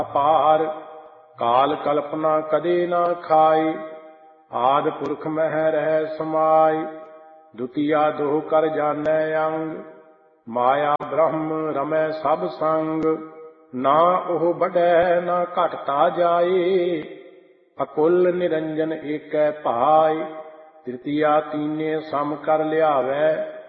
ਪਾਰ। ਕਾਲ ਕਲਪਨਾ ਕਦੇ ਨਾ ਖਾਈ, ਆਦਿ ਪੁਰਖ ਮਹਿ ਰਹਿ ਸਮਾਈ। ਦੁਤੀਆ ਦੋਹ ਕਰ ਜਾਣੈ ਅੰਗ, ਮਾਇਆ ਬ੍ਰਹਮ ਰਮੈ ਸਭ ਸੰਗ। ਨਾ ਉਹ ਬੜੈ ਨਾ ਘਟਤਾ ਜਾਏ, ਅਕੁਲ ਨਿਰੰਜਨ ਏਕੈ ਭਾਈ। ਤ੍ਰਿਤੀਆ ਤੀਨੇ ਸਮ ਕਰ ਲਿਆਵੈ,